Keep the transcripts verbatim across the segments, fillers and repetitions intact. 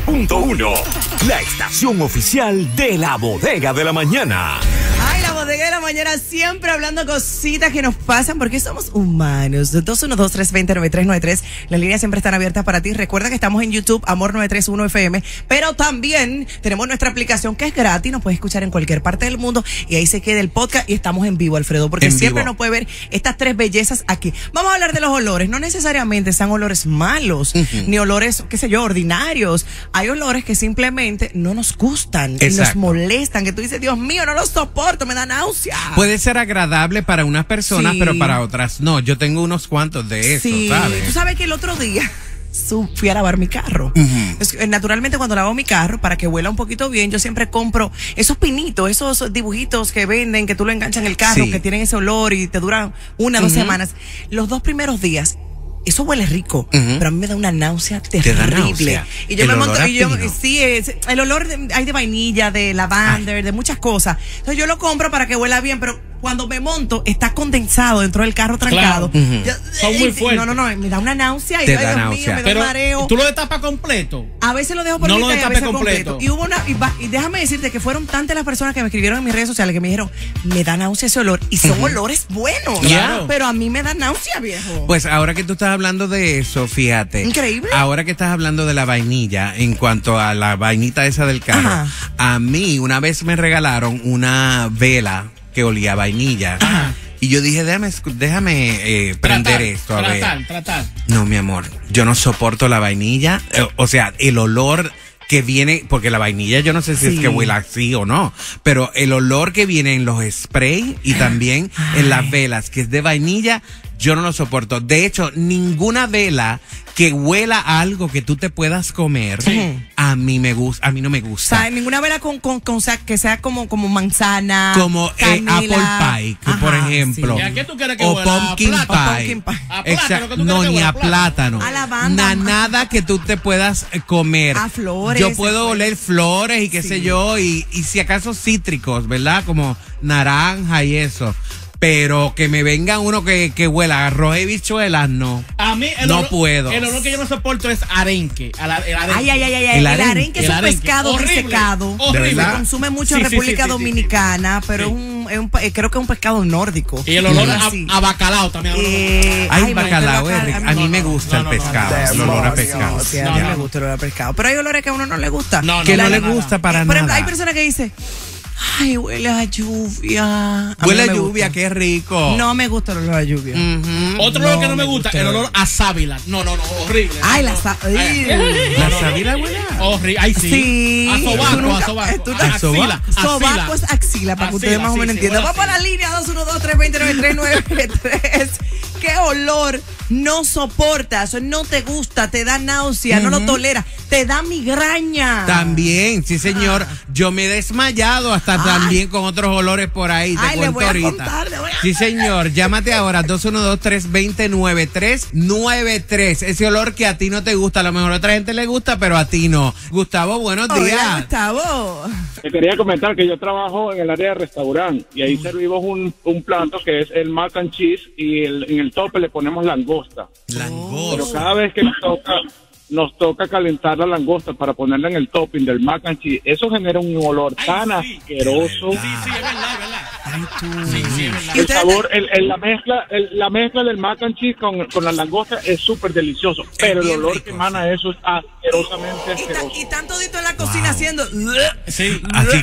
punto uno, la estación oficial de la Bodega de la Mañana. Ay, la Bodega de la Mañana, siempre hablando cositas que nos pasan porque somos humanos. dos uno dos, tres dos cero, nueve tres nueve tres. Las líneas siempre están abiertas para ti. Recuerda que estamos en YouTube, Amor nueve tres uno F M, pero también tenemos nuestra aplicación que es gratis. Nos puedes escuchar en cualquier parte del mundo y ahí se queda el podcast y estamos en vivo, Alfredo, porque En siempre vivo. nos puede ver estas tres bellezas aquí. Vamos a hablar de los olores. No necesariamente sean olores malos, uh-huh. ni olores, qué sé yo, ordinarios. Hay olores que simplemente no nos gustan y nos molestan, que tú dices, Dios mío, no los soporto, me da náusea. Puede ser agradable para unas personas, Sí. pero para otras no. Yo tengo unos cuantos de eso, Sí, ¿sabes? tú sabes que el otro día su- fui a lavar mi carro. Uh-huh. Es que, naturalmente, cuando lavo mi carro, para que huela un poquito bien, yo siempre compro esos pinitos, esos dibujitos que venden, que tú lo enganchas en el carro, Sí. que tienen ese olor y te duran una o dos Uh-huh. semanas. Los dos primeros días, eso huele rico, Uh-huh. pero a mí me da una náusea Te terrible. da náusea. Y yo El me olor monto, a y yo, pino. sí, es, el olor de- hay de vainilla, de lavender, de muchas cosas. Entonces yo lo compro para que huela bien, pero cuando me monto, está condensado dentro del carro trancado. Claro. Uh-huh. Yo- Son muy eh, fuertes. No, no, no, me da una náusea y Te ay, da Dios náusea. mío, me da Pero un mareo. tú lo destapas completo. A veces lo dejo por No mitad lo y a destapes veces completo. completo. Y hubo una, y, va- y déjame decirte que fueron tantas las personas que me escribieron en mis redes sociales que me dijeron, me da náusea ese olor. Y son olores buenos. Claro. Pero a mí me da náusea, viejo. Pues ahora que tú estás hablando de eso, fíjate. Increíble. Ahora que estás hablando de la vainilla, en cuanto a la vainita esa del carro, Ajá. a mí una vez me regalaron una vela que olía a vainilla. Ajá. Y yo dije, déjame, escu- déjame eh, prender Tratar, esto, a tratar, ver. tratar. No, mi amor, yo no soporto la vainilla. Eh, o sea, el olor que viene, porque la vainilla yo no sé si Sí. es que huele así o no, pero el olor que viene en los sprays y también en las velas, que es de vainilla, yo no lo soporto. De hecho, ninguna vela que huela a algo que tú te puedas comer, Sí. a mí me gusta, a mí no me O gusta. sea, ninguna vela con, con, con sea- que sea como, como manzana. Como eh, canela. apple pie, que por Ajá, ejemplo. sí. ¿Y a qué tú quieres que o huela? ¿A pumpkin plátano? pie. O pumpkin pie. ¿A Exacto. plátano que tú No, quieres que ni huela? a plátano. A lavanda. Na- nada que tú te puedas eh, comer. A flores, Yo puedo se puede. oler flores y qué Sí. sé yo, y, y si acaso cítricos, ¿verdad? Como naranja y eso. Pero que me venga uno que, que huela a arroz y bichuelas, no. A mí el No olor, puedo. El olor que yo no soporto es arenque. A la- el arenque. Ay, ay, ay, ay, ay. El El arenque. arenque es El un arenque. pescado Horrible, resecado. horrible. ¿De verdad? Se consume mucho en Sí, sí, República sí, sí, sí, Dominicana, pero Sí. es un, es un pa- eh, creo que es un pescado nórdico. Y el olor a, Así. a bacalao también. Eh, Ay, ay, no, bacalao, el es bacalao, rico. A mí no, me no, gusta no, no, el no, pescado, no, el olor a no, pescado. sí, a No, mí no, me no. gusta el olor a pescado. Pero hay olores que a uno no le gusta. No, no, Que no para le nada. gusta para Por ejemplo, nada. hay personas que dicen, ay, huele a lluvia. A mí Huele no a me lluvia, gusta. qué rico. No me gusta el olor a lluvia. Ujú. Otro No olor que no me me gusta, gusta. el olor a sábila. No, no, no, horrible. Ay, No, la no. sa- Ay, Ay. La sábila huele a- Horrible. Ay, sí. Sí. A Tú sobaco, nunca- a sobaco. tú- A axila. Sobaco es axila, para que ustedes Axila, más o sí, menos sí, entiendan. huele Vamos a así. la línea dos uno dos, tres dos cero, nueve tres nueve tres. ¿Qué olor no soportas? No te gusta, te da náusea, no lo toleras, te da migraña. También, sí señor. Yo me he desmayado hasta Ay. también con otros olores por ahí. Te Ay, le cuento voy a ahorita. contar, le voy a- Sí señor, llámate ahora dos uno dos, tres dos cero, nueve tres nueve tres. Ese olor que a ti no te gusta, a lo mejor a otra gente le gusta, pero a ti no. Gustavo, buenos Hola, días. Gustavo. Te quería comentar que yo trabajo en el área de restaurante y ahí servimos un, un plato que es el mac and cheese y el, en el tope le ponemos langosta. Pero Langosta. cada vez que nos toca, nos toca calentar la langosta para ponerla en el topping del mac and cheese, eso genera un olor Ay, tan sí. asqueroso. Sí, sí, es verdad, es verdad. Ay, tú. Sí, sí, es verdad. ¿Y El ustedes- sabor, el, el- la mezcla, el- la mezcla del mac and cheese con, con la langosta es súper delicioso, pero el bien olor rico, que emana eso es asquerosamente Y, ta- asqueroso. y están toditos en la cocina haciendo. Sí. Así.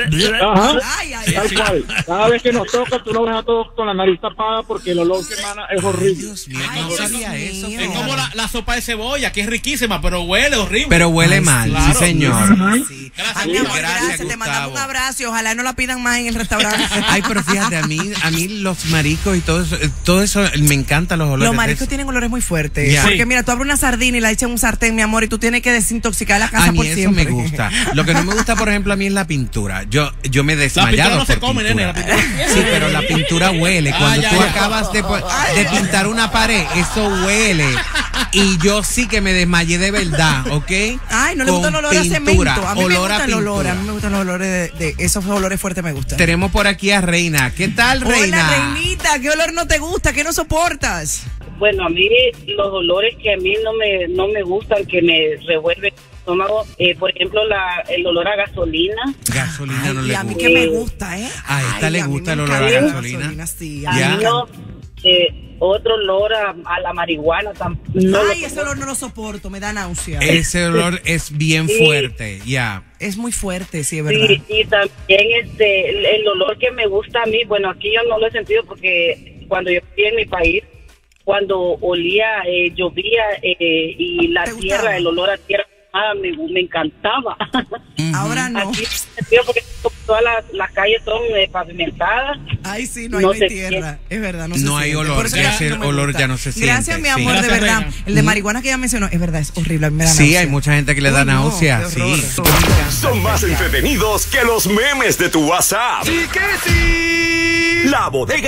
Ajá. Ay, ay, Tal ay. cual. Cada vez que nos toca, tú lo ves a todos con la nariz tapada porque el olor que emana es horrible. Dios mío, Ay, no Dios sabía mío. eso. Es fíjate. como la, la sopa de cebolla, que es riquísima, pero huele horrible. Pero huele Ay, mal, claro. sí señor. Sí. Gracias, Ay, mi amor, gracias, gracias. Te Gustavo. mandamos un abrazo y ojalá no la pidan más en el restaurante. Ay, pero fíjate, a mí, a mí los mariscos y todo eso, eh, todo eso me encantan los olores. Los de mariscos eso. tienen olores muy fuertes. Ya. Porque Sí. mira, tú abres una sardina y la echas en un sartén, mi amor, y tú tienes que desintoxicar la casa A mí por eso siempre. me gusta. Lo que no me gusta, por ejemplo, a mí es la pintura. Yo, yo me he La desmayado pintura no se por come, nene. pintura. La pintura. Sí, pero la pintura huele. Ah, Cuando ya, tú ya. acabas de, po- de pintar una pared, eso huele. Y yo sí que me desmayé de verdad, ¿ok? Ay, no le Con gusta el olor a pintura, cemento. A mí me olor a gusta el olor. A pintura. mí me gustan los olores de, de esos olores fuertes me gustan. Tenemos por aquí a Reina. ¿Qué tal, Reina? Hola, Reinita. ¿Qué olor no te gusta? ¿Qué no soportas? Bueno, a mí los olores que a mí no me no me gustan, que me revuelven estómago. Eh, por ejemplo, la, el olor a gasolina. Gasolina Ay, no y le a mí gusta. que me gusta, ¿eh? A esta Ay, le mí gusta me el olor a encanta la gasolina. sí. A a mí Ya. me mí no, encanta. eh, otro olor a, a la marihuana. tam- No lo Ay, ese olor no lo soporto, me da náusea. Ese olor es bien Sí. fuerte, ya. Es muy fuerte, sí, es verdad. Sí, y también este, el, el olor que me gusta a mí, bueno, aquí yo no lo he sentido porque cuando yo fui en mi país, cuando olía, eh, llovía eh, y la ¿Te tierra, gustaba? el olor a tierra, ah, me, me encantaba. Ahora no. Aquí no lo he sentido porque todas las, las calles son eh, pavimentadas. Ay, sí, no hay, No no hay se tierra. Es verdad, no se No hay siente. olor, Por eso ya casi ese me olor gusta. ya no se Gracias, siente, mi sí. amor, de Gracias, verdad. Reina. El de marihuana que ella mencionó, es verdad, es horrible. A mí me da Sí, náusea. hay mucha gente que le da Uy, no, náusea, qué horror. sí. Son más entretenidos que los memes de tu WhatsApp. Sí que sí. La Bodega